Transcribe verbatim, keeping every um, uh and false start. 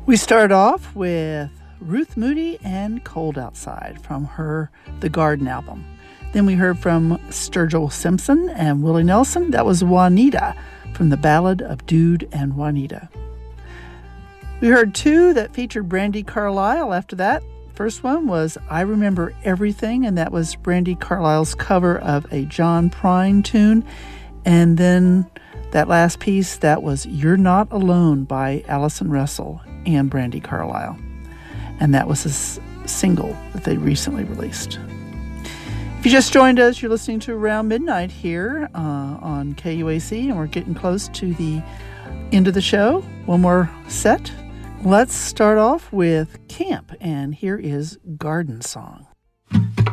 We start off with Ruth Moody and Cold Outside from her The Garden album. Then we heard from Sturgill Simpson and Willie Nelson. That was Juanita from the Ballad of Dude and Juanita. We heard two that featured Brandi Carlile after that. First one was I Remember Everything, and that was Brandi Carlile's cover of a John Prine tune. And then that last piece, that was You're Not Alone by Allison Russell and Brandi Carlile. And that was a s- single that they recently released. If you just joined us, you're listening to Around Midnight here uh, on K U A C, and we're getting close to the end of the show. One more set. Let's start off with Camp, and here is Garden Song.